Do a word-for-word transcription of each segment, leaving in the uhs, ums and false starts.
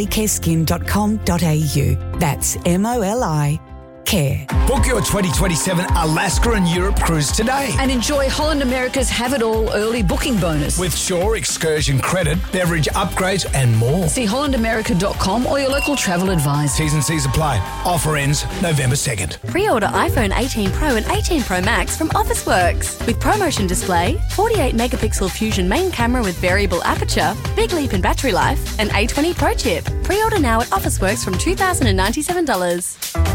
moliskin dot com dot a u. That's M O L I care. Book your twenty twenty-seven Alaska and Europe cruise today. And enjoy Holland America's Have It All early booking bonus. With Shore Excursion credit, beverage upgrades and more. See holland america dot com or your local travel advisor. T's and C's apply. Offer ends November second. Pre-order iPhone eighteen Pro and eighteen Pro Max from Officeworks. With ProMotion display, forty-eight megapixel Fusion main camera with variable aperture, big leap in battery life, and A twenty Pro chip. Pre-order now at Officeworks from two thousand ninety-seven dollars.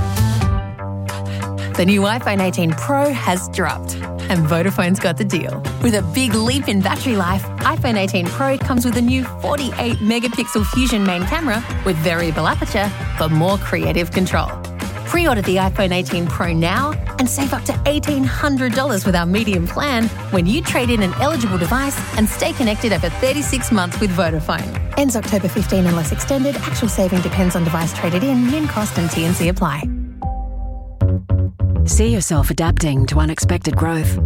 The new iPhone eighteen Pro has dropped, and Vodafone's got the deal. With a big leap in battery life, iPhone eighteen Pro comes with a new forty-eight megapixel Fusion main camera with variable aperture for more creative control. Pre-order the iPhone eighteen Pro now and save up to eighteen hundred dollars with our medium plan when you trade in an eligible device and stay connected over thirty-six months with Vodafone. Ends October fifteenth unless extended. Actual saving depends on device traded in, min cost and T and C apply. See yourself adapting to unexpected growth.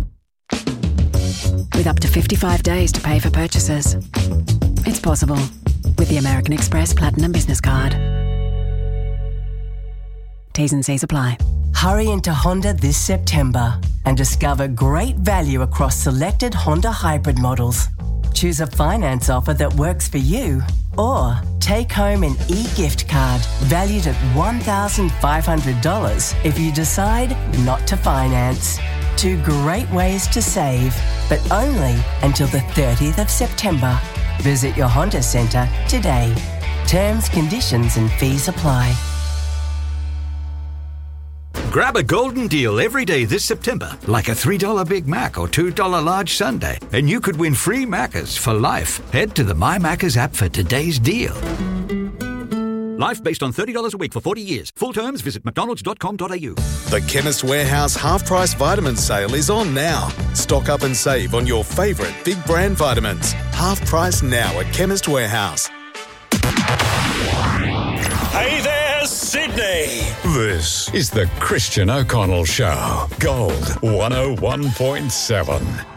With up to fifty-five days to pay for purchases. It's possible with the American Express Platinum Business Card. T's and C's apply. Hurry into Honda this September and discover great value across selected Honda hybrid models. Choose a finance offer that works for you, or take home an e-gift card valued at one thousand five hundred dollars if you decide not to finance. Two great ways to save, but only until the thirtieth of September. Visit your Honda Centre today. Terms, conditions and fees apply. Grab a golden deal every day this September, like a three dollar Big Mac or two dollar large sundae, and you could win free Maccas for life. Head to the My Maccas app for today's deal. Life based on thirty dollars a week for forty years. Full terms, visit mcdonalds dot com dot a u. The Chemist Warehouse half-price vitamin sale is on now. Stock up and save on your favourite big brand vitamins. Half price now at Chemist Warehouse. Hey there, Sydney. This is the Christian O'Connell Show. Gold one oh one point seven.